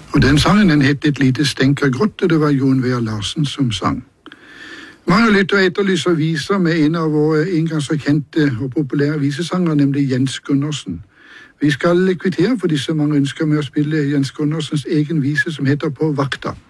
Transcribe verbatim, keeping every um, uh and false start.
Og den sangen den het Et lite stenkergrott, og det var Jon Vea Larsen som sang. Mange lytter etterlyser viser med en av våre engang så kjente og populære visesanger, nemlig Jens Gundersen. Vi skal kvittere for disse mange ønsker med å spille Jens Gundersens egen vise som heter På vakta.